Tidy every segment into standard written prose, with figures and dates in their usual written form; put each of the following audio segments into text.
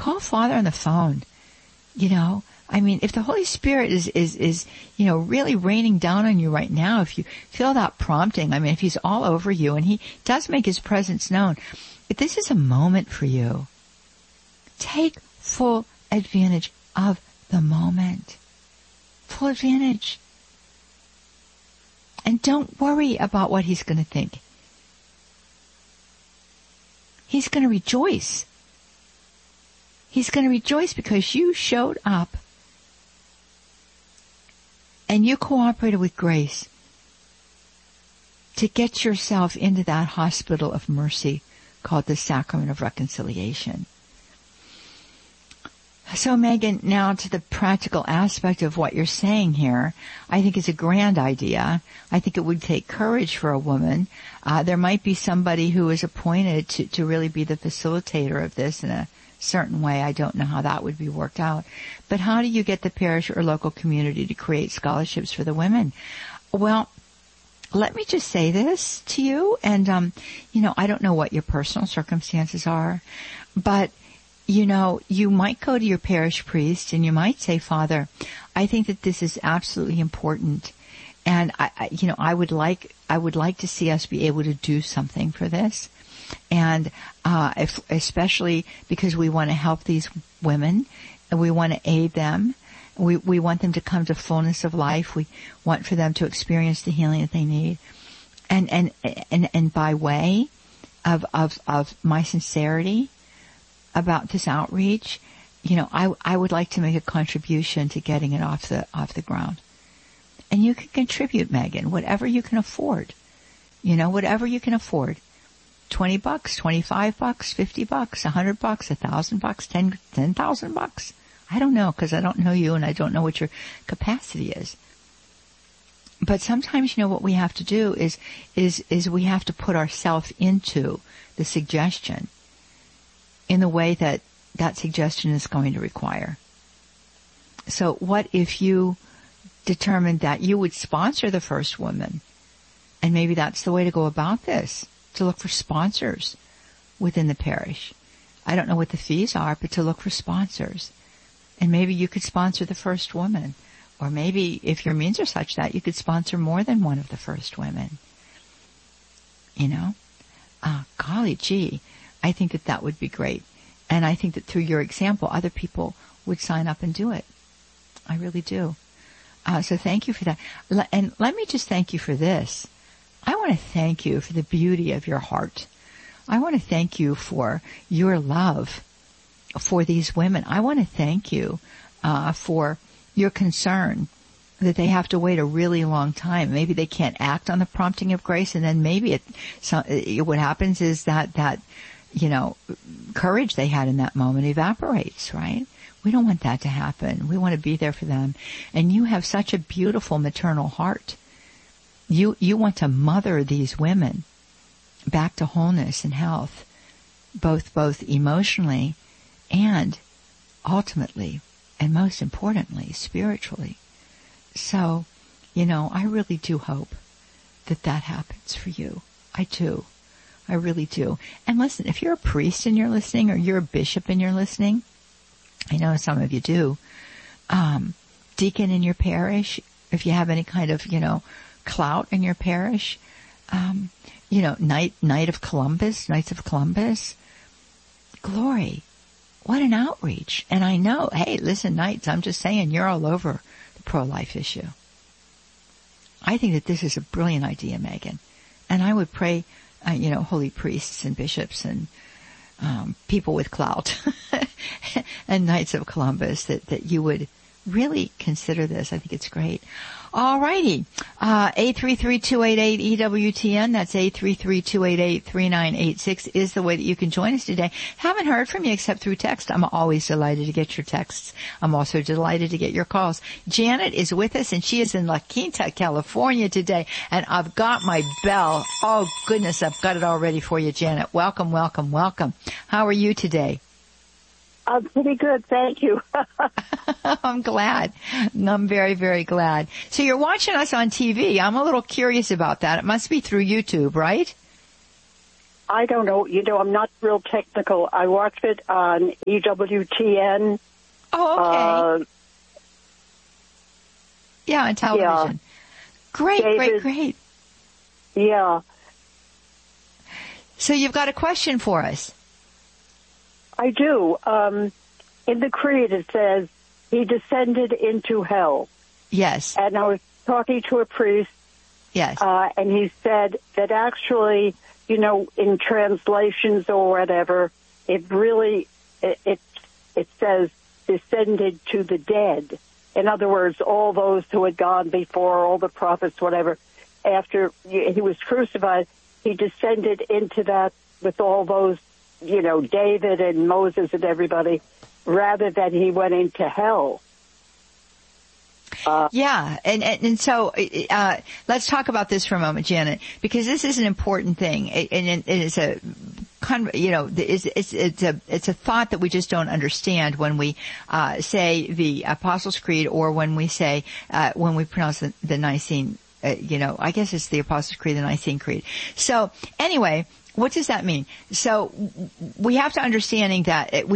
call Father on the phone. You know, I mean, if the Holy Spirit is, you know, really raining down on you right now, if you feel that prompting, I mean, if He's all over you and He does make His presence known, if this is a moment for you, take full advantage of the moment. Full advantage. And don't worry about what He's going to think. He's going to rejoice. He's going to rejoice because you showed up and you cooperated with grace to get yourself into that hospital of mercy called the Sacrament of Reconciliation. So, Megan, now to the practical aspect of what you're saying here, I think it's a grand idea. I think it would take courage for a woman. There might be somebody who is appointed to really be the facilitator of this in a certain way. I don't know how that would be worked out. But how do you get the parish or local community to create scholarships for the women? Well, let me just say this to you, and, you know, I don't know what your personal circumstances are, but you know, you might go to your parish priest and you might say, Father, I think that this is absolutely important. And I would like to see us be able to do something for this. And, especially because we want to help these women and we want to aid them. We want them to come to fullness of life. We want for them to experience the healing that they need. And by way of my sincerity about this outreach, you know, I would like to make a contribution to getting it off the ground. And you can contribute, Megan, whatever you can afford. You know, whatever you can afford. $20, $25, $50, $100, $1,000, $10,000. I don't know, because I don't know you and I don't know what your capacity is. But sometimes, you know, what we have to do is we have to put ourselves into the suggestion in the way that suggestion is going to require. So what if you determined that you would sponsor the first woman? And maybe that's the way to go about this, to look for sponsors within the parish. I don't know what the fees are, but to look for sponsors. And maybe you could sponsor the first woman. Or maybe, if your means are such that, you could sponsor more than one of the first women. You know? Golly gee. I think that would be great. And I think that through your example, other people would sign up and do it. I really do. So thank you for that. And let me just thank you for this. I want to thank you for the beauty of your heart. I want to thank you for your love for these women. I want to thank you for your concern that they have to wait a really long time. Maybe they can't act on the prompting of grace, and then maybe what happens is that you know, courage they had in that moment evaporates, right? We don't want that to happen. We want to be there for them. And you have such a beautiful maternal heart. You want to mother these women back to wholeness and health, both emotionally and ultimately, and most importantly, spiritually. So, you know, I really do hope that happens for you. I do. I really do. And listen, if you're a priest and you're listening, or you're a bishop and you're listening, I know some of you do, deacon in your parish, if you have any kind of, you know, clout in your parish, you know, Knights of Columbus, glory. What an outreach. And I know, hey, listen, Knights, I'm just saying, you're all over the pro-life issue. I think that this is a brilliant idea, Megan. And I would pray, you know, holy priests and bishops and people with clout and Knights of Columbus, that you would really consider this. I think it's great. All righty. 833-288-EWTN. That's 833-288-3986 is the way that you can join us today. Haven't heard from you except through text. I'm always delighted to get your texts. I'm also delighted to get your calls. Janet is with us, and she is in La Quinta, California today. And I've got my bell. Oh, goodness, I've got it all ready for you, Janet. Welcome, welcome, welcome. How are you today? I'm pretty good, thank you. I'm glad. I'm very, very glad. So you're watching us on TV. I'm a little curious about that. It must be through YouTube, right? I don't know. I'm not real technical. I watch it on EWTN. Oh, okay. Yeah, on television. Yeah. Great. Yeah. So you've got a question for us. I do. In the Creed it says, he descended into hell. Yes. And I was talking to a priest. Yes. And he said that actually, in translations or whatever, it really, it says descended to the dead. In other words, all those who had gone before, all the prophets, whatever, after he was crucified, he descended into that with all those, David and Moses and everybody, rather than he went into hell. Yeah, and so let's talk about this for a moment, Janet, because this is an important thing, and it's a it's a thought that we just don't understand when we say the Apostles' Creed, or when we say when we pronounce the Nicene. I guess it's the Apostles' Creed, the Nicene Creed. So anyway. What does that mean? So we have to understand that,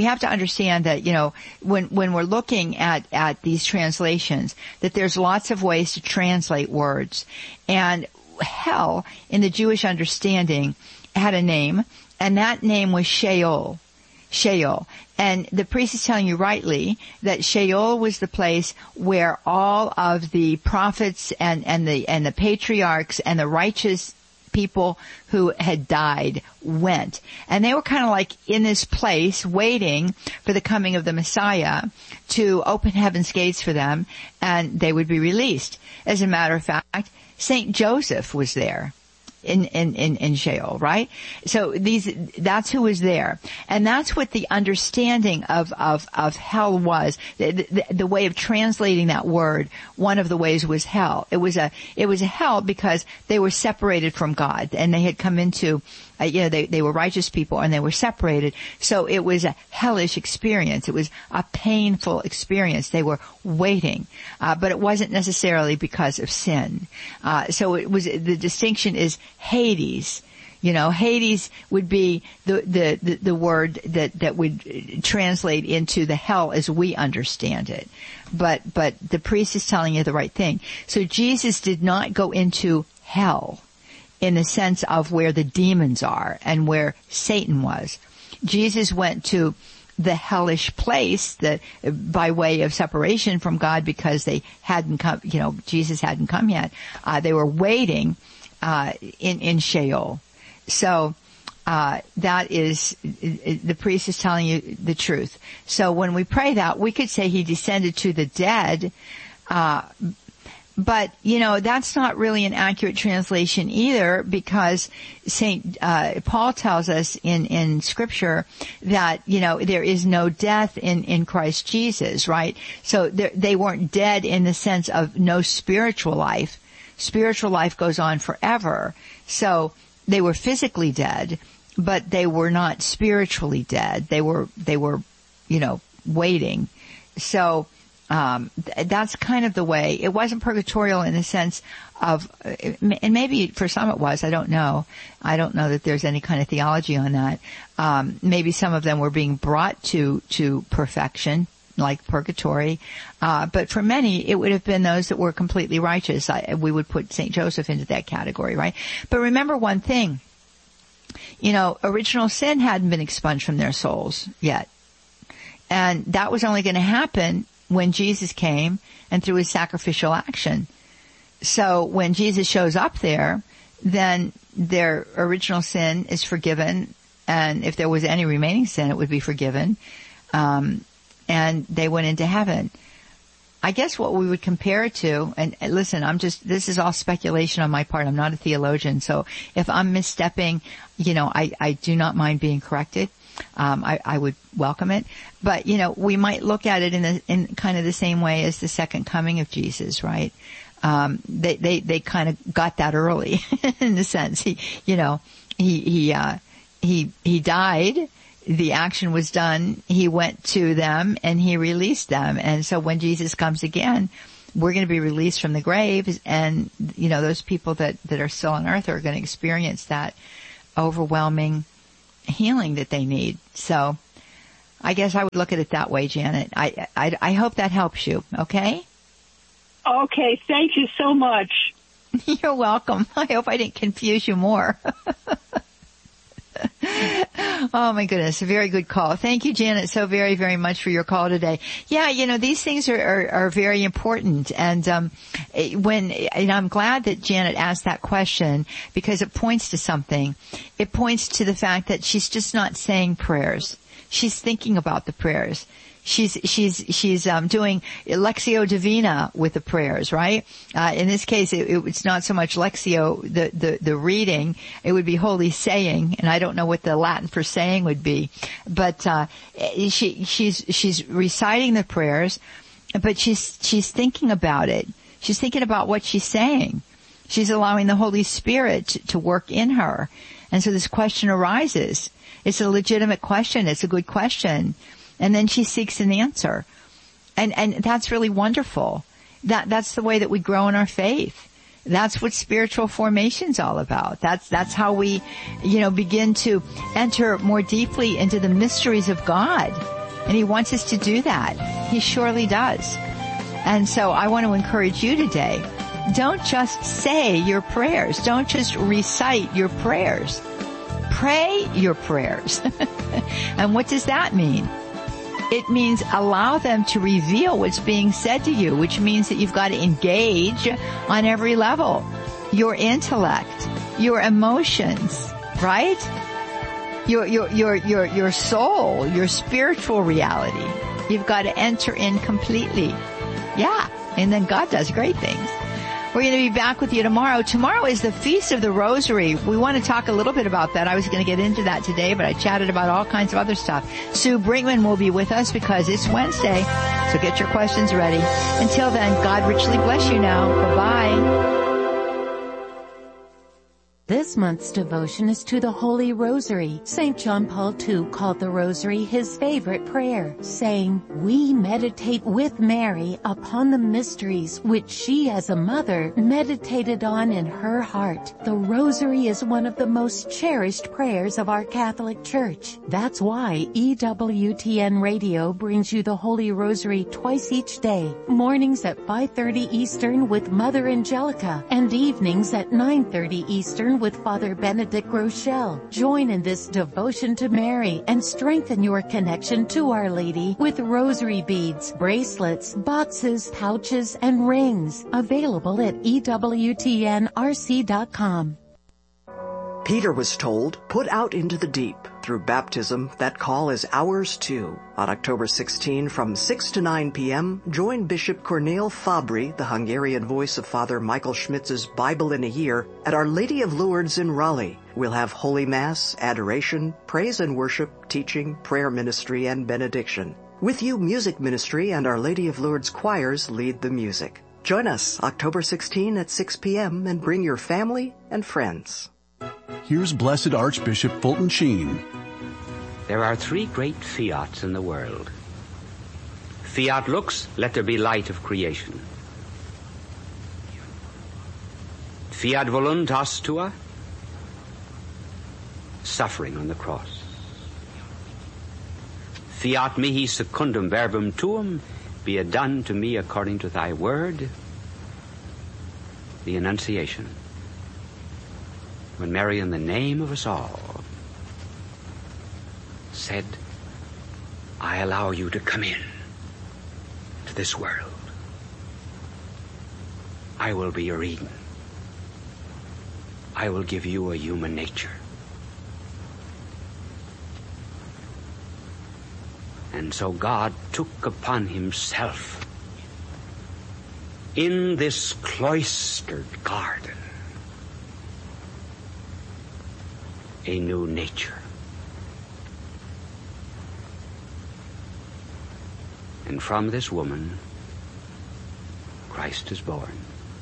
when we're looking at these translations, that there's lots of ways to translate words. And hell, in the Jewish understanding, had a name, and that name was Sheol. Sheol. And the priest is telling you rightly that Sheol was the place where all of the prophets and the patriarchs and the righteous people who had died went. And they were kind of like in this place waiting for the coming of the Messiah to open heaven's gates for them, and they would be released. As a matter of fact, Saint Joseph was there in Sheol, right? So that's who was there. And that's what the understanding of hell was. The way of translating that word, one of the ways was hell. It was a hell because they were separated from God, and they had come into, they were righteous people and they were separated. So it was a hellish experience. It was a painful experience. They were waiting. But it wasn't necessarily because of sin. So the distinction is Hades. Hades would be the word that would translate into the hell as we understand it. But the priest is telling you the right thing. So Jesus did not go into hell in the sense of where the demons are and where Satan was. Jesus went to the hellish place by way of separation from God, because they hadn't come, Jesus hadn't come yet. They were waiting, in Sheol. So, that is, the priest is telling you the truth. So when we pray that, we could say he descended to the dead, but, that's not really an accurate translation either, because Paul tells us in Scripture that, there is no death in Christ Jesus, right? So they weren't dead in the sense of no spiritual life. Spiritual life goes on forever. So they were physically dead, but they were not spiritually dead. They were, waiting. So, that's kind of the way. It wasn't purgatorial in the sense of, and maybe for some it was, I don't know. I don't know that there's any kind of theology on that. Maybe some of them were being brought to perfection, like purgatory. But for many, it would have been those that were completely righteous. We would put St. Joseph into that category, right? But remember one thing, original sin hadn't been expunged from their souls yet. And that was only going to happen when Jesus came and through his sacrificial action. So when Jesus shows up there, then their original sin is forgiven. And if there was any remaining sin, it would be forgiven. And they went into heaven. I guess what we would compare it to, and listen, this is all speculation on my part. I'm not a theologian. So if I'm misstepping, I do not mind being corrected. I would welcome it. But, we might look at it in kind of the same way as the second coming of Jesus, right? They kind of got that early in the sense he died. The action was done. He went to them and he released them. And so when Jesus comes again, we're going to be released from the grave, and, those people that are still on earth are going to experience that overwhelming healing that they need. So I guess I would look at it that way, Janet. I hope that helps you. Okay? Okay. Thank you so much. You're welcome. I hope I didn't confuse you more. Oh my goodness, a very good call. Thank you, Janet, so very, very much for your call today. Yeah, these things are very important, and I'm glad that Janet asked that question because it points to something. It points to the fact that she's just not saying prayers. She's thinking about the prayers. She's doing Lectio Divina with the prayers, right? In this case, it's not so much Lectio, the reading. It would be holy saying, and I don't know what the Latin for saying would be. But, she's reciting the prayers, but she's thinking about it. She's thinking about what she's saying. She's allowing the Holy Spirit to work in her. And so this question arises. It's a legitimate question. It's a good question. And then she seeks an answer. And that's really wonderful. That's the way that we grow in our faith. That's what spiritual formation's all about. That's how we, begin to enter more deeply into the mysteries of God. And He wants us to do that. He surely does. And so I want to encourage you today. Don't just say your prayers. Don't just recite your prayers. Pray your prayers. And what does that mean? It means allow them to reveal what's being said to you, which means that you've got to engage on every level. Your intellect, your emotions, right? Your soul, your spiritual reality. You've got to enter in completely. Yeah. And then God does great things. We're going to be back with you tomorrow. Tomorrow is the Feast of the Rosary. We want to talk a little bit about that. I was going to get into that today, but I chatted about all kinds of other stuff. Sue Brinkman will be with us because it's Wednesday, so get your questions ready. Until then, God richly bless you now. Bye-bye. This month's devotion is to the Holy Rosary. St. John Paul II called the Rosary his favorite prayer, saying, "We meditate with Mary upon the mysteries which she as a mother meditated on in her heart." The Rosary is one of the most cherished prayers of our Catholic Church. That's why EWTN Radio brings you the Holy Rosary twice each day, mornings at 5:30 Eastern with Mother Angelica, and evenings at 9:30 Eastern with Father Benedict Rochelle. Join in this devotion to Mary and strengthen your connection to Our Lady with rosary beads, bracelets, boxes, pouches, and rings. Available at EWTNRC.com. Peter was told, "Put out into the deep." Through baptism, that call is ours too. On October 16 from 6 to 9 p.m., join Bishop Cornél Fabri, the Hungarian voice of Father Michael Schmitz's Bible in a Year, at Our Lady of Lourdes in Raleigh. We'll have Holy Mass, adoration, praise and worship, teaching, prayer ministry, and benediction. With you, music ministry and Our Lady of Lourdes choirs lead the music. Join us October 16 at 6 p.m. and bring your family and friends. Here's Blessed Archbishop Fulton Sheen. There are three great fiats in the world. Fiat lux, let there be light of creation. Fiat voluntas tua, suffering on the cross. Fiat mihi secundum verbum tuum, be it done to me according to thy word, the Annunciation. When Mary, in the name of us all, said, "I allow you to come in to this world. I will be your Eden. I will give you a human nature." And so God took upon himself in this cloistered garden a new nature. And from this woman, Christ is born.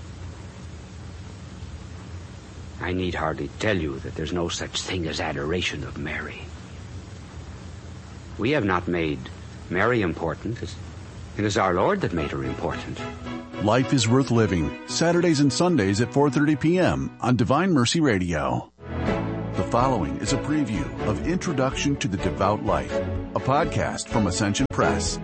I need hardly tell you that there's no such thing as adoration of Mary. We have not made Mary important. It is our Lord that made her important. Life is Worth Living, Saturdays and Sundays at 4:30 p.m. on Divine Mercy Radio. The following is a preview of Introduction to the Devout Life, a podcast from Ascension Press.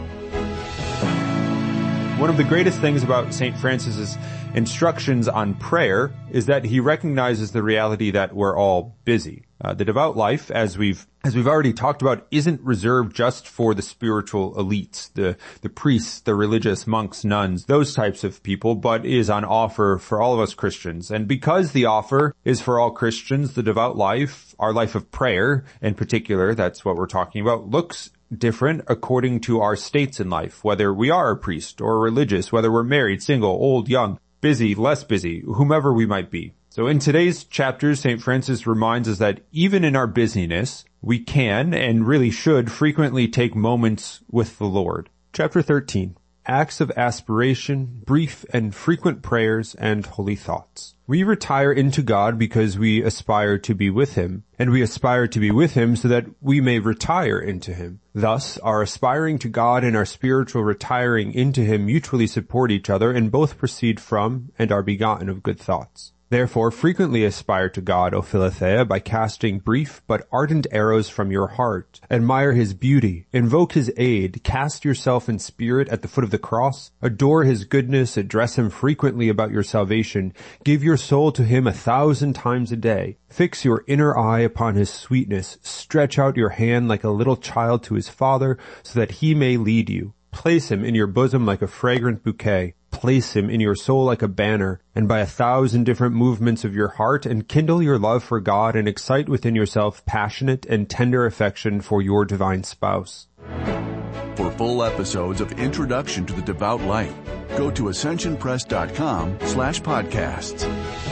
One of the greatest things about St. Francis's instructions on prayer is that he recognizes the reality that we're all busy. The devout life, as we've already talked about, isn't reserved just for the spiritual elites, the priests, the religious monks, nuns, those types of people, but is on offer for all of us Christians. And because the offer is for all Christians, the devout life, our life of prayer in particular, that's what we're talking about, looks different according to our states in life, whether we are a priest or religious, whether we're married, single, old, young, busy, less busy, whomever we might be. So in today's chapters, St. Francis reminds us that even in our busyness, we can and really should frequently take moments with the Lord. Chapter 13, Acts of Aspiration, Brief and Frequent Prayers and Holy Thoughts. We retire into God because we aspire to be with Him, and we aspire to be with Him so that we may retire into Him. Thus, our aspiring to God and our spiritual retiring into Him mutually support each other and both proceed from and are begotten of good thoughts. Therefore, frequently aspire to God, O Philothea, by casting brief but ardent arrows from your heart. Admire His beauty, invoke His aid, cast yourself in spirit at the foot of the cross, adore His goodness, address Him frequently about your salvation, give your soul to Him 1,000 times a day, fix your inner eye upon His sweetness, stretch out your hand like a little child to his father, so that He may lead you. Place Him in your bosom like a fragrant bouquet. Place Him in your soul like a banner, and by 1,000 different movements of your heart, enkindle your love for God and excite within yourself passionate and tender affection for your divine spouse. For full episodes of Introduction to the Devout Life, go to ascensionpress.com/podcasts.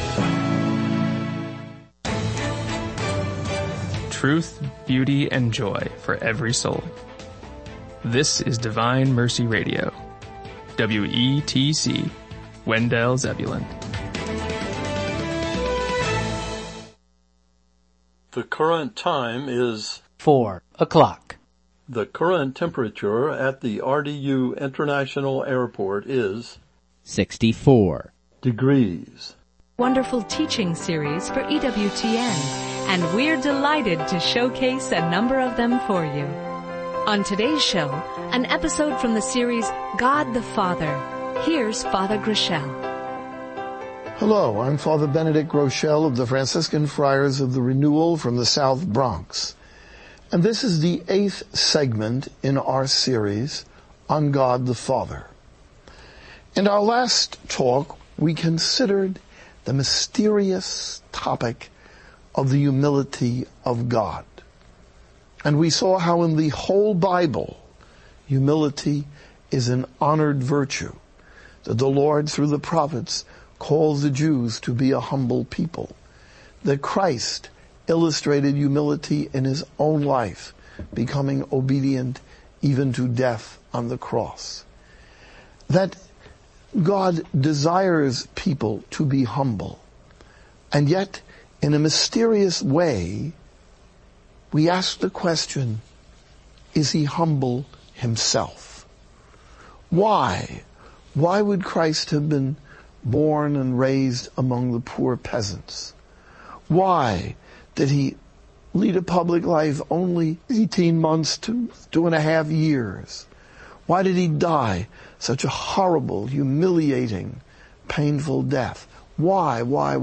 Truth, beauty, and joy for every soul. This is Divine Mercy Radio. WETC, Wendell Zebulon. The current time is 4 o'clock. The current temperature at the RDU International Airport is 64 degrees. Wonderful teaching series for EWTN, and we're delighted to showcase a number of them for you. On today's show, an episode from the series God the Father. Here's Father Groeschel. Hello, I'm Father Benedict Groeschel of the Franciscan Friars of the Renewal from the South Bronx. And this is the 8th segment in our series on God the Father. In our last talk, we considered the mysterious topic of the humility of God. And we saw how in the whole Bible, humility is an honored virtue, that the Lord, through the prophets, calls the Jews to be a humble people, that Christ illustrated humility in His own life, becoming obedient even to death on the cross, that God desires people to be humble, and yet, in a mysterious way, we ask the question, is He humble Himself? Why? Why would Christ have been born and raised among the poor peasants? Why did He lead a public life only 18 months to 2.5 years? Why did He die such a horrible, humiliating, painful death? Why?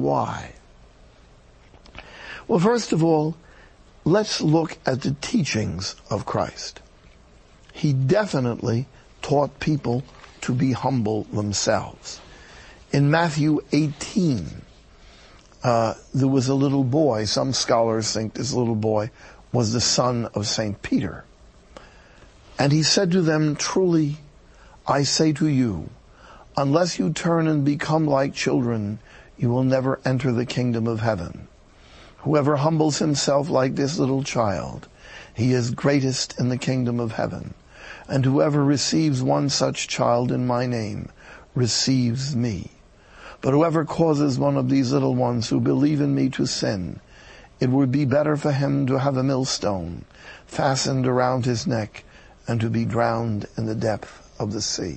Well, first of all, let's look at the teachings of Christ. He definitely taught people to be humble themselves. In Matthew 18, there was a little boy. Some scholars think this little boy was the son of St. Peter. And He said to them, "Truly, I say to you, unless you turn and become like children, you will never enter the kingdom of heaven. Whoever humbles himself like this little child, he is greatest in the kingdom of heaven. And whoever receives one such child in my name receives me. But whoever causes one of these little ones who believe in me to sin, it would be better for him to have a millstone fastened around his neck and to be drowned in the depth of the sea."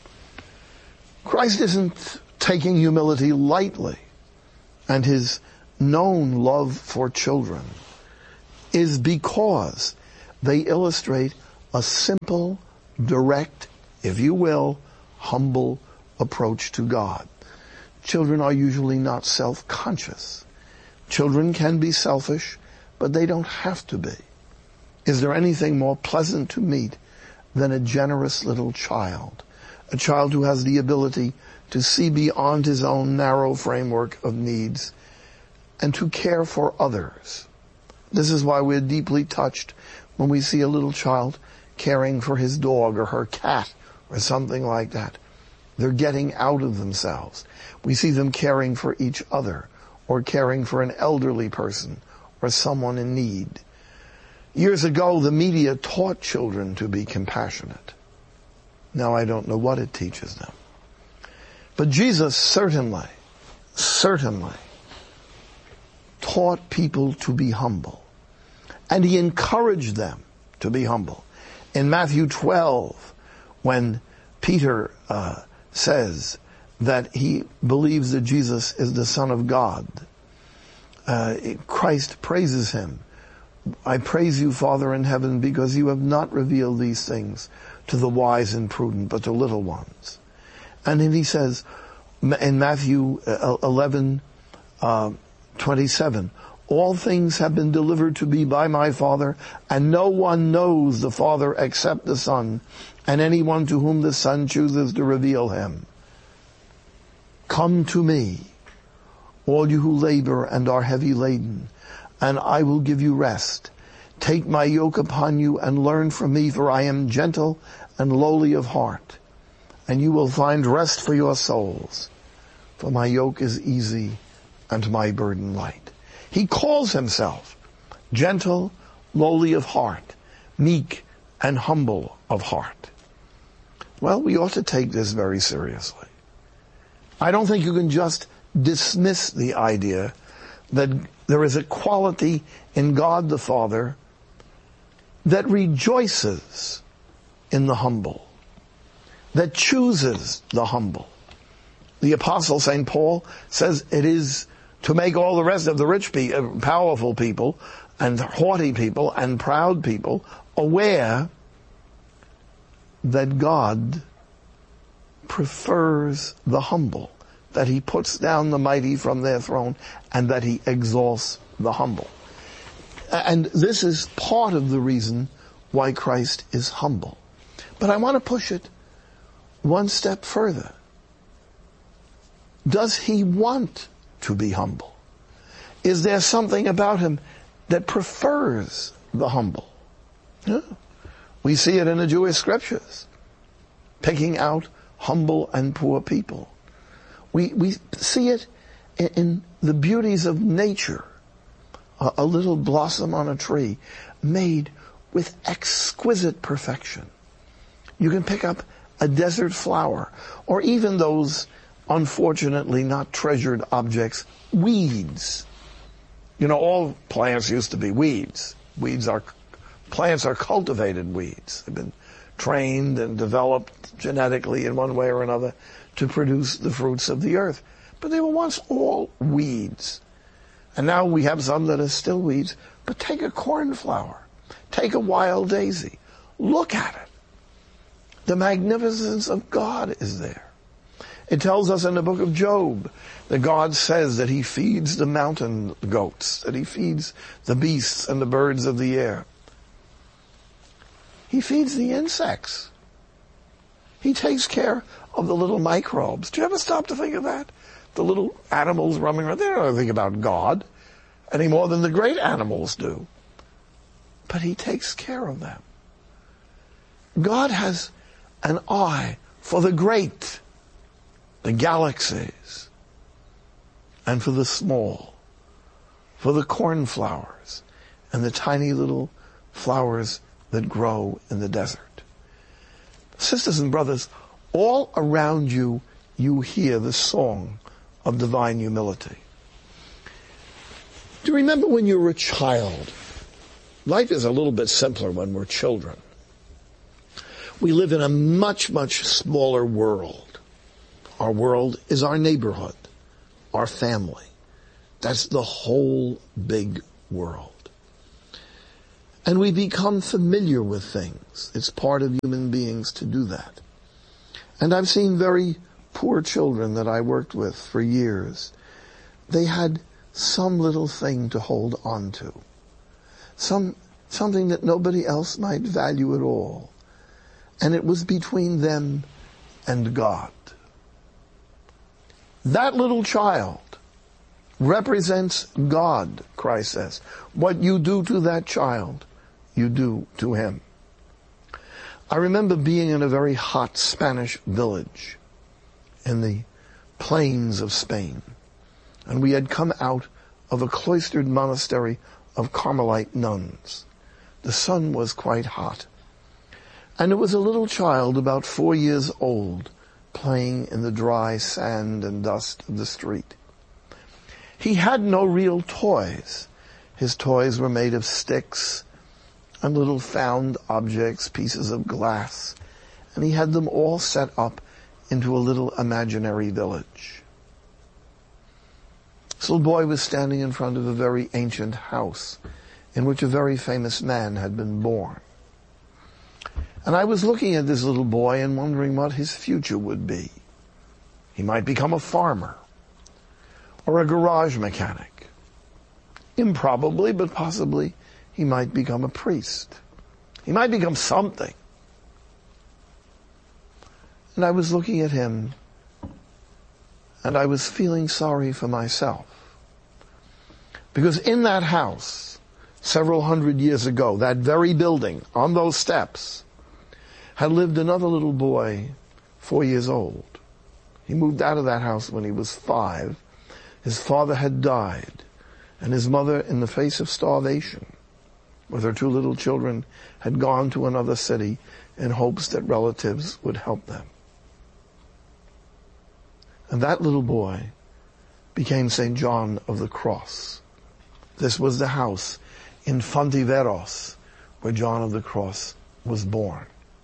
Christ isn't taking humility lightly, and His known love for children is because they illustrate a simple, direct, if you will, humble approach to God. Children are usually not self-conscious. Children can be selfish, but they don't have to be. Is there anything more pleasant to meet than a generous little child? A child who has the ability to see beyond his own narrow framework of needs and to care for others. This is why we're deeply touched when we see a little child caring for his dog or her cat or something like that. They're getting out of themselves. We see them caring for each other or caring for an elderly person or someone in need. Years ago, the media taught children to be compassionate. Now I don't know what it teaches them. But Jesus certainly taught people to be humble. And he encouraged them to be humble. In Matthew 12, when Peter says that he believes that Jesus is the Son of God, Christ praises him. I praise you, Father in heaven, because you have not revealed these things to the wise and prudent, but to little ones. And then he says in Matthew 11:27, all things have been delivered to me by my Father, and no one knows the Father except the Son, and anyone to whom the Son chooses to reveal him. Come to me, all you who labor and are heavy laden, and I will give you rest. Take my yoke upon you and learn from me, for I am gentle and lowly of heart, and you will find rest for your souls. For my yoke is easy and my burden light. He calls himself gentle, lowly of heart, meek, and humble of heart. Well, we ought to take this very seriously. I don't think you can just dismiss the idea that there is a quality in God the Father that rejoices in the humble, that chooses the humble. The Apostle St. Paul says it is to make all the rest of the rich people, powerful people, and haughty people, and proud people aware that God prefers the humble, that he puts down the mighty from their throne, and that he exalts the humble. And this is part of the reason why Christ is humble. But I want to push it one step further. Does he want to be humble? Is there something about him that prefers the humble? Yeah. We see it in the Jewish scriptures, picking out humble and poor people. We see it in the beauties of nature. A little blossom on a tree made with exquisite perfection. You can pick up a desert flower, or even those unfortunately not treasured objects, weeds. You know, all plants used to be weeds. Plants are cultivated weeds. They've been trained and developed genetically in one way or another to produce the fruits of the earth. But they were once all weeds. And now we have some that are still weeds. But take a cornflower. Take a wild daisy. Look at it. The magnificence of God is there. It tells us in the book of Job that God says that he feeds the mountain goats, that he feeds the beasts and the birds of the air. He feeds the insects. He takes care of the little microbes. Do you ever stop to think of that? The little animals roaming around, they don't think about God any more than the great animals do. But he takes care of them. God has an eye for the great, the galaxies, and for the small, for the cornflowers and the tiny little flowers that grow in the desert. Sisters and brothers, all around you, you hear the song of divine humility. Do you remember when you were a child? Life is a little bit simpler when we're children. We live in a much, much smaller world. Our world is our neighborhood, our family. That's the whole big world. And we become familiar with things. It's part of human beings to do that. And I've seen very poor children that I worked with for years. They had some little thing to hold on to. Something that nobody else might value at all. And it was between them and God. That little child represents God, Christ says. What you do to that child, you do to him. I remember being in a very hot Spanish village in the plains of Spain. And we had come out of a cloistered monastery of Carmelite nuns. The sun was quite hot. And it was a little child about 4 years old playing in the dry sand and dust of the street. He had no real toys. His toys were made of sticks and little found objects, pieces of glass. And he had them all set up into a little imaginary village. This little boy was standing in front of a very ancient house in which a very famous man had been born. And I was looking at this little boy and wondering what his future would be. He might become a farmer or a garage mechanic. Improbably, but possibly, he might become a priest. He might become something. And I was looking at him, and I was feeling sorry for myself. Because in that house, several hundred years ago, that very building, on those steps, had lived another little boy, 4 years old. He moved out of that house when he was 5. His father had died, and his mother, in the face of starvation, with her 2 little children, had gone to another city in hopes that relatives would help them. And that little boy became St. John of the Cross. This was the house in Fontiveros where John of the Cross was born.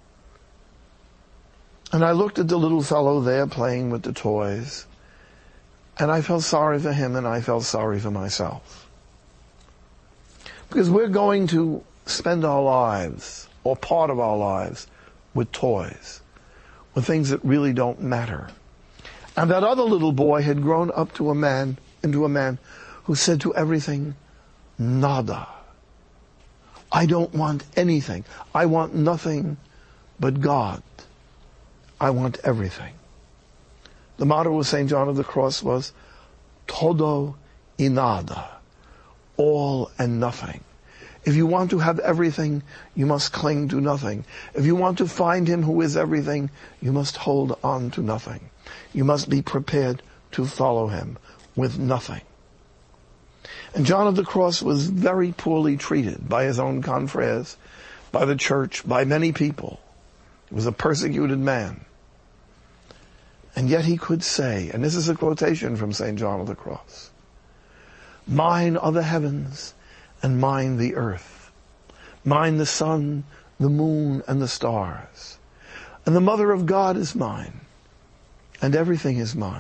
And I looked at the little fellow there playing with the toys, and I felt sorry for him and I felt sorry for myself. Because we're going to spend our lives, or part of our lives, with toys, with things that really don't matter. And that other little boy had grown up into a man who said to everything, nada. I don't want anything. I want nothing but God. I want everything. The motto of St. John of the Cross was, todo y nada, all and nothing. If you want to have everything, you must cling to nothing. If you want to find him who is everything, you must hold on to nothing. You must be prepared to follow him with nothing. And John of the Cross was very poorly treated by his own confreres, by the church, by many people. He was a persecuted man. And yet he could say, and this is a quotation from St. John of the Cross, mine are the heavens and mine the earth. Mine the sun, the moon, and the stars. And the Mother of God is mine. And everything is mine.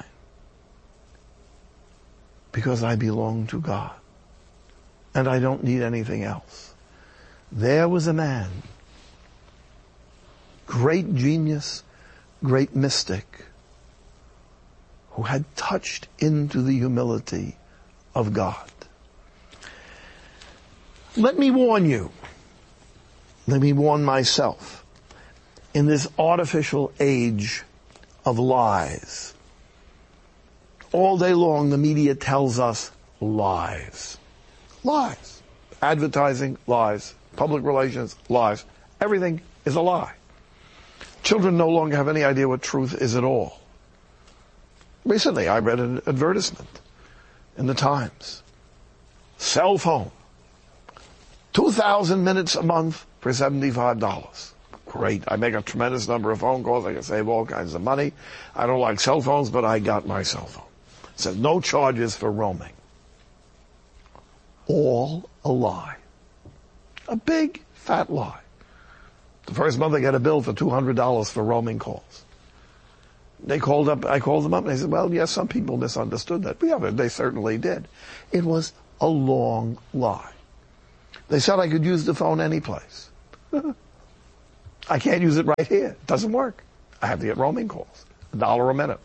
Because I belong to God. And I don't need anything else. There was a man, great genius, great mystic, who had touched into the humility of God. Let me warn you. Let me warn myself. In this artificial age of lies, all day long the media tells us lies. Lies. Advertising, lies. Public relations, lies. Everything is a lie. Children no longer have any idea what truth is at all. Recently, I read an advertisement in the Times. Cell phone. 2,000 minutes a month for $75. Great. I make a tremendous number of phone calls. I can save all kinds of money. I don't like cell phones, but I got my cell phone. It says no charges for roaming. All a lie. A big, fat lie. The first month I get a bill for $200 for roaming calls. I called them up and they said, well, yes, some people misunderstood that. Yeah, but they certainly did. It was a long lie. They said I could use the phone any place. I can't use it right here. It doesn't work. I have to get roaming calls. $1 a minute.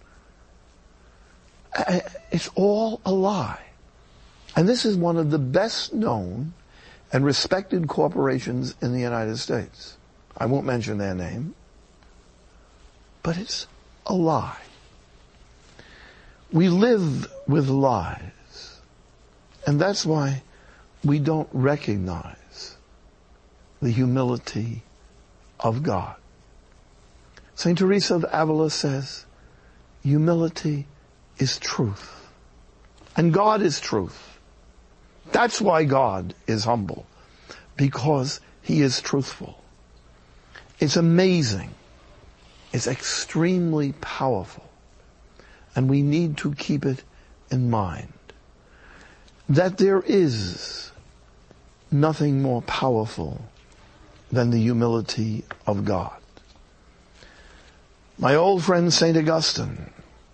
It's all a lie. And this is one of the best known and respected corporations in the United States. I won't mention their name. But it's a lie. We live with lies. And that's why we don't recognize the humility of God. St. Teresa of Avila says, humility is truth. And God is truth. That's why God is humble. Because He is truthful. It's amazing. It's extremely powerful. And we need to keep it in mind. That there is nothing more powerful than the humility of God. My old friend St. Augustine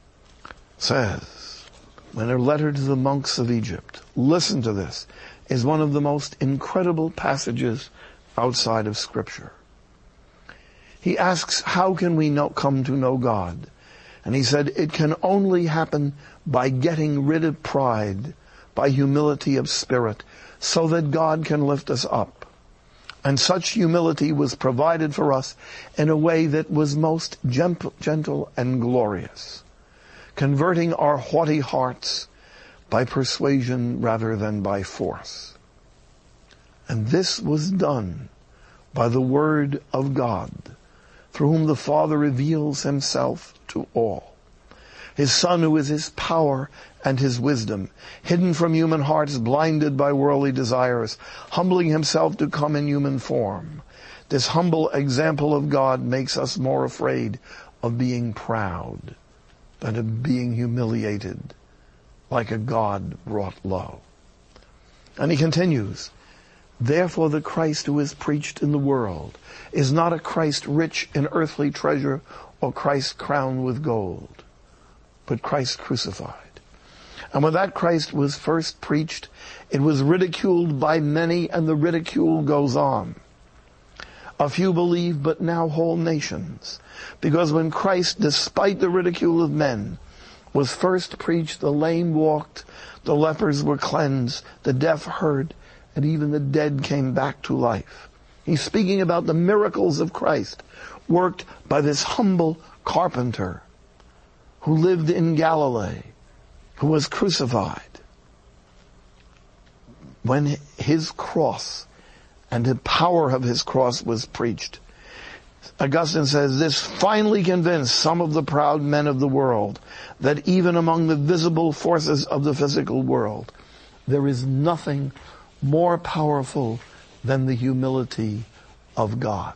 says, in a letter to the monks of Egypt, listen to this, is one of the most incredible passages outside of Scripture. He asks, how can we come to know God? And he said, it can only happen by getting rid of pride, by humility of spirit, so that God can lift us up. And such humility was provided for us in a way that was most gentle and glorious, converting our haughty hearts by persuasion rather than by force. And this was done by the Word of God, through whom the Father reveals Himself to all. His Son, who is His power and His wisdom, hidden from human hearts, blinded by worldly desires, humbling Himself to come in human form. This humble example of God makes us more afraid of being proud than of being humiliated like a God brought low. And he continues, therefore the Christ who is preached in the world is not a Christ rich in earthly treasure or Christ crowned with gold, but Christ crucified. And when that Christ was first preached, it was ridiculed by many, and the ridicule goes on. A few believe, but now whole nations. Because when Christ, despite the ridicule of men, was first preached, the lame walked, the lepers were cleansed, the deaf heard, and even the dead came back to life. He's speaking about the miracles of Christ, worked by this humble carpenter who lived in Galilee, who was crucified. When His cross and the power of His cross was preached, Augustine says, this finally convinced some of the proud men of the world that even among the visible forces of the physical world, there is nothing more powerful than the humility of God.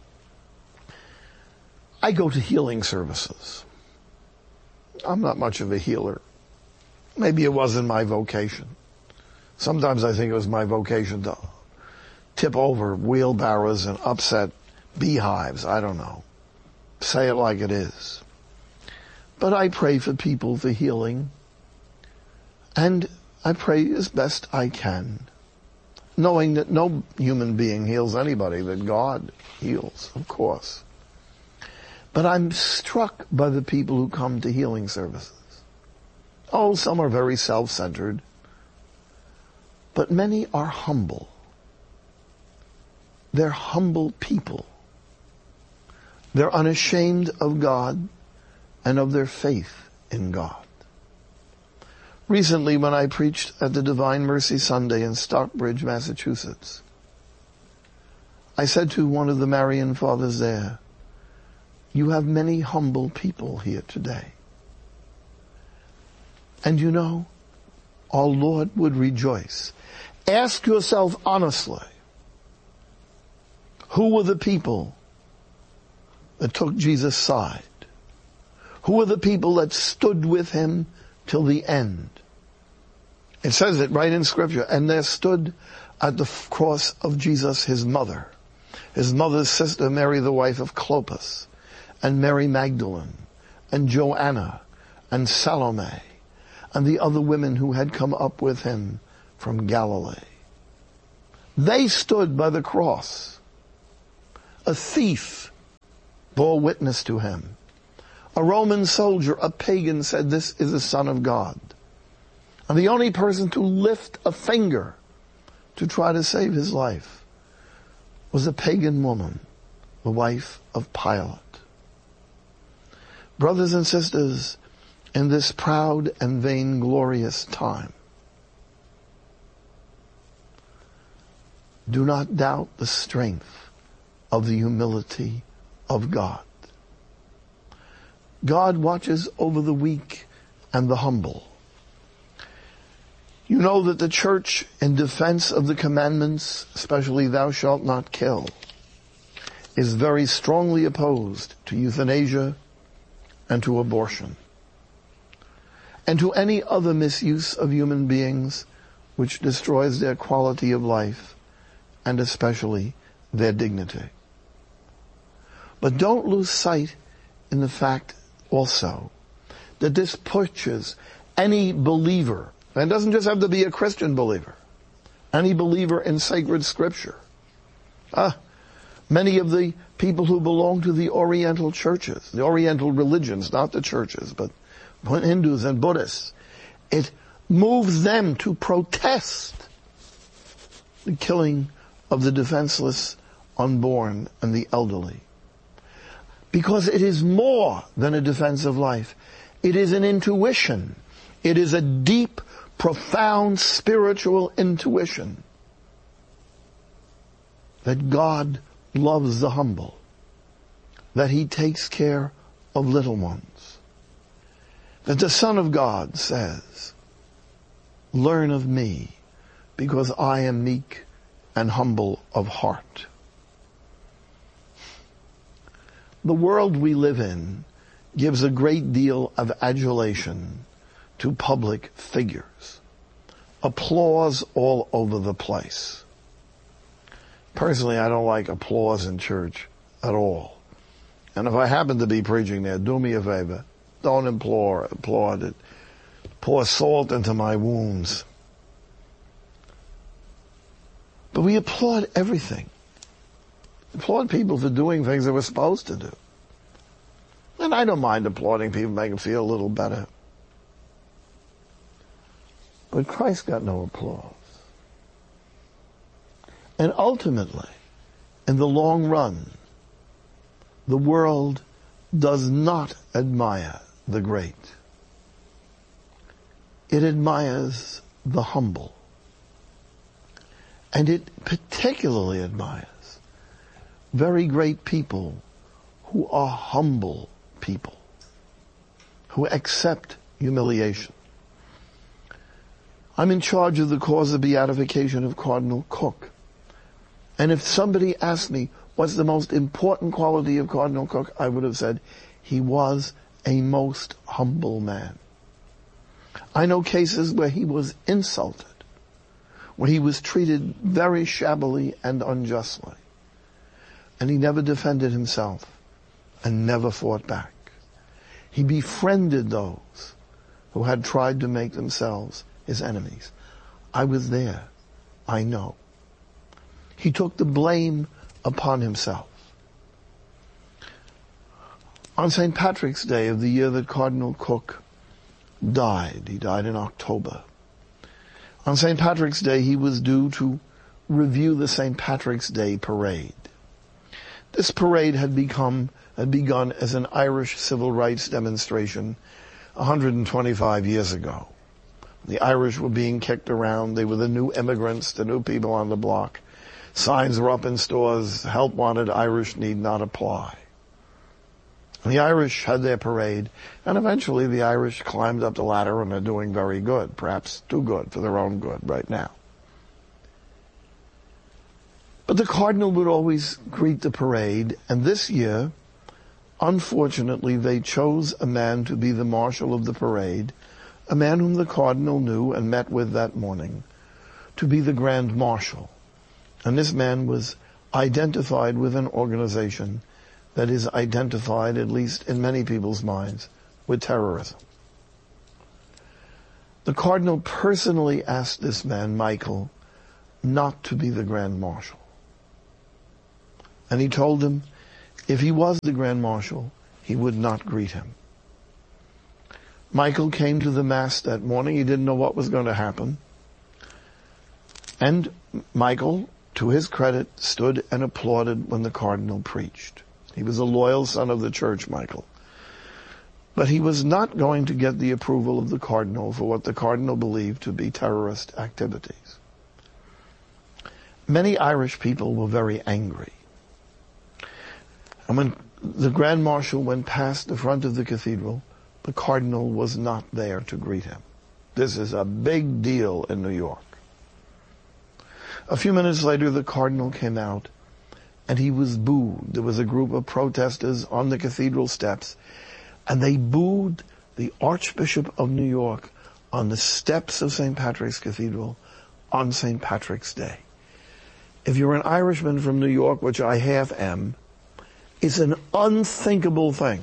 I go to healing services. I'm not much of a healer. Maybe it wasn't my vocation. Sometimes I think it was my vocation to tip over wheelbarrows and upset beehives. I don't know. Say it like it is. But I pray for people for healing. And I pray as best I can, knowing that no human being heals anybody, that God heals, of course. But I'm struck by the people who come to healing services. Oh, some are very self-centered, but many are humble. They're humble people. They're unashamed of God and of their faith in God. Recently, when I preached at the Divine Mercy Sunday in Stockbridge, Massachusetts, I said to one of the Marian fathers there, you have many humble people here today. And you know, our Lord would rejoice. Ask yourself honestly, who were the people that took Jesus' side? Who were the people that stood with Him till the end? It says it right in Scripture. And there stood at the cross of Jesus His mother's sister Mary, the wife of Clopas, and Mary Magdalene, and Joanna and Salome and the other women who had come up with him from Galilee. They stood by the cross. A thief bore witness to him. A Roman soldier, a pagan, said, "This is the Son of God." And the only person to lift a finger to try to save his life was a pagan woman, the wife of Pilate. Brothers and sisters, in this proud and vainglorious time, do not doubt the strength of the humility of God. God watches over the weak and the humble. You know that the church, in defense of the commandments, especially thou shalt not kill, is very strongly opposed to euthanasia and to abortion, and to any other misuse of human beings which destroys their quality of life and especially their dignity. But don't lose sight in the fact also that this pushes any believer, and it doesn't just have to be a Christian believer, any believer in sacred scripture. Many of the people who belong to the Oriental churches, the Oriental religions, not the churches, but Hindus and Buddhists, it moves them to protest the killing of the defenseless, unborn, and the elderly. Because it is more than a defense of life. It is an intuition. It is a deep, profound spiritual intuition that God loves the humble, that He takes care of little ones, that the Son of God says, "Learn of me, because I am meek and humble of heart." The world we live in gives a great deal of adulation to public figures. Applause all over the place. Personally, I don't like applause in church at all. And if I happen to be preaching there, do me a favor. Don't applaud it. Pour salt into my wounds. But we applaud everything. Applaud people for doing things they were supposed to do. And I don't mind applauding people, make them feel a little better. But Christ got no applause. And ultimately, in the long run, the world does not admire the great. It admires the humble. And it particularly admires very great people who are humble people, who accept humiliation. I'm in charge of the cause of beatification of Cardinal Cook. And if somebody asked me, what's the most important quality of Cardinal Cook, I would have said, he was a most humble man. I know cases where he was insulted, where he was treated very shabbily and unjustly. And he never defended himself and never fought back. He befriended those who had tried to make themselves his enemies. I was there. I know. He took the blame upon himself. On St. Patrick's Day of the year that Cardinal Cook died, he died in October. On St. Patrick's Day, he was due to review the St. Patrick's Day parade. This parade had begun as an Irish civil rights demonstration 125 years ago. The Irish were being kicked around. They were the new immigrants, the new people on the block. Signs were up in stores, help wanted, Irish need not apply. And the Irish had their parade, and eventually the Irish climbed up the ladder and are doing very good, perhaps too good for their own good right now. But the Cardinal would always greet the parade, and this year, unfortunately, they chose a man to be the marshal of the parade, a man whom the Cardinal knew and met with that morning, to be the Grand Marshal. And this man was identified with an organization that is identified, at least in many people's minds, with terrorism. The cardinal personally asked this man, Michael, not to be the Grand Marshal. And he told him if he was the Grand Marshal, he would not greet him. Michael came to the Mass that morning. He didn't know what was going to happen. And Michael, to his credit, stood and applauded when the cardinal preached. He was a loyal son of the church, Michael. But he was not going to get the approval of the cardinal for what the cardinal believed to be terrorist activities. Many Irish people were very angry. And when the Grand Marshal went past the front of the cathedral, the cardinal was not there to greet him. This is a big deal in New York. A few minutes later, the cardinal came out, and he was booed. There was a group of protesters on the cathedral steps, and they booed the Archbishop of New York on the steps of St. Patrick's Cathedral on St. Patrick's Day. If you're an Irishman from New York, which I half am, it's an unthinkable thing.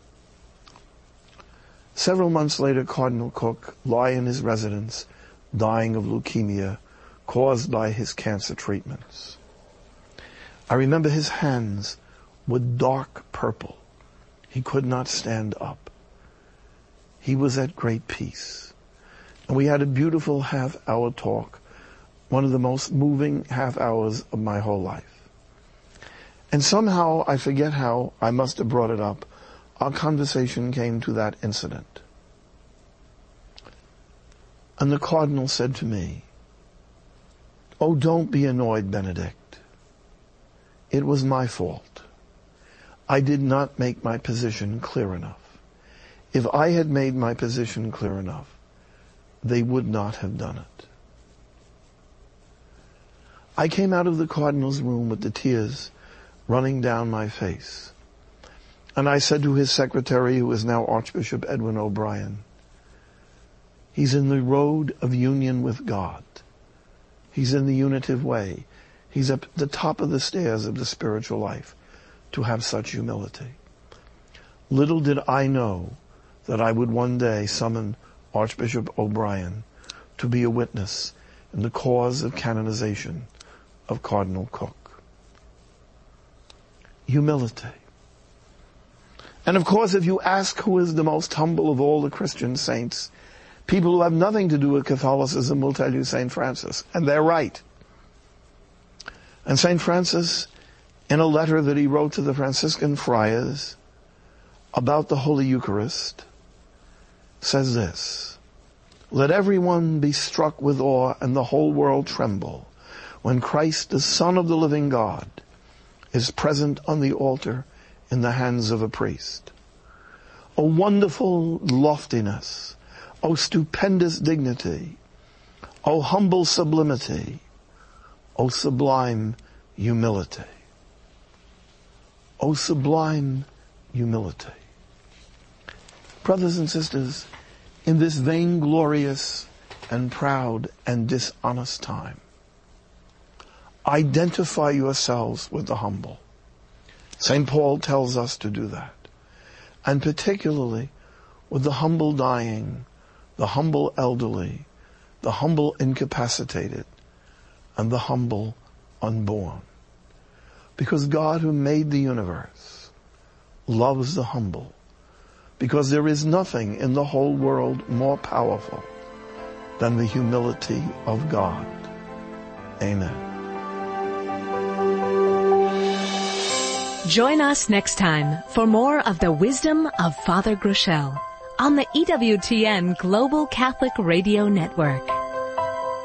Several months later, Cardinal Cook lay in his residence, dying of leukemia caused by his cancer treatments. I remember his hands were dark purple. He could not stand up. He was at great peace. And we had a beautiful half-hour talk, one of the most moving half hours of my whole life. And somehow, I forget how, I must have brought it up, our conversation came to that incident. And the cardinal said to me, "Oh, don't be annoyed, Benedict. It was my fault. I did not make my position clear enough. If I had made my position clear enough, they would not have done it." I came out of the cardinal's room with the tears running down my face. And I said to his secretary, who is now Archbishop Edwin O'Brien, he's in the road of union with God. He's in the unitive way. He's at the top of the stairs of the spiritual life to have such humility. Little did I know that I would one day summon Archbishop O'Brien to be a witness in the cause of canonization of Cardinal Cook. Humility. And of course, if you ask who is the most humble of all the Christian saints, people who have nothing to do with Catholicism will tell you St. Francis. And they're right. And St. Francis, in a letter that he wrote to the Franciscan friars about the Holy Eucharist, says this: "Let everyone be struck with awe and the whole world tremble when Christ, the Son of the living God, is present on the altar in the hands of a priest. O wonderful loftiness, O stupendous dignity, O humble sublimity, O sublime humility." O sublime humility. Brothers and sisters, in this vainglorious and proud and dishonest time, identify yourselves with the humble. St. Paul tells us to do that. And particularly with the humble dying, the humble elderly, the humble incapacitated, and the humble unborn. Because God, who made the universe, loves the humble. Because there is nothing in the whole world more powerful than the humility of God. Amen. Join us next time for more of the wisdom of Father Groeschel on the EWTN Global Catholic Radio Network.